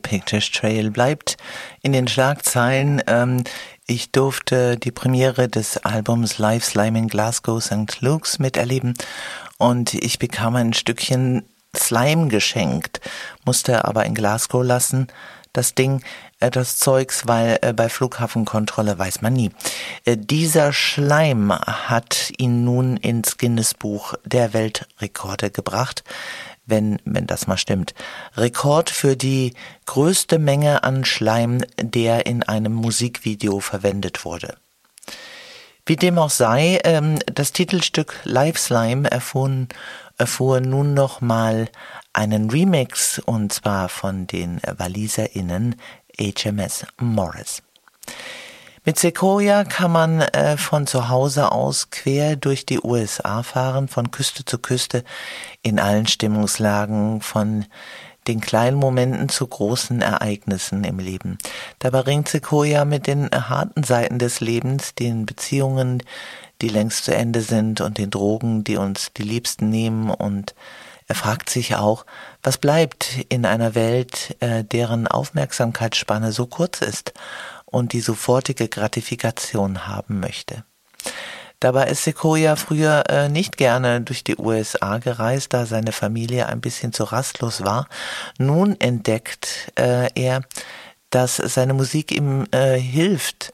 Pictures Trail bleibt in den Schlagzeilen. Ich durfte die Premiere des Albums Live Slime in Glasgow St. Luke's miterleben und ich bekam ein Stückchen Slime geschenkt, musste aber in Glasgow lassen, das Zeugs, weil bei Flughafenkontrolle weiß man nie. Dieser Schleim hat ihn nun ins Guinness-Buch der Weltrekorde gebracht, wenn das mal stimmt. Rekord für die größte Menge an Schleim, der in einem Musikvideo verwendet wurde. Wie dem auch sei, das Titelstück Live Slime erfuhr nun noch mal einen Remix, und zwar von den WaliserInnen HMS Morris. Mit Sequoia kann man von zu Hause aus quer durch die USA fahren, von Küste zu Küste, in allen Stimmungslagen, von den kleinen Momenten zu großen Ereignissen im Leben. Dabei ringt Sequoia mit den harten Seiten des Lebens, den Beziehungen, die längst zu Ende sind, und den Drogen, die uns die Liebsten nehmen, und er fragt sich auch, was bleibt in einer Welt, deren Aufmerksamkeitsspanne so kurz ist und die sofortige Gratifikation haben möchte. Dabei ist Sequoia früher nicht gerne durch die USA gereist, da seine Familie ein bisschen zu rastlos war. Nun entdeckt er, dass seine Musik ihm hilft,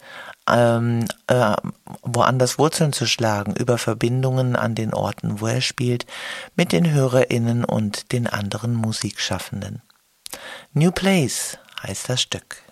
woanders Wurzeln zu schlagen, über Verbindungen an den Orten, wo er spielt, mit den HörerInnen und den anderen Musikschaffenden. New Place heißt das Stück.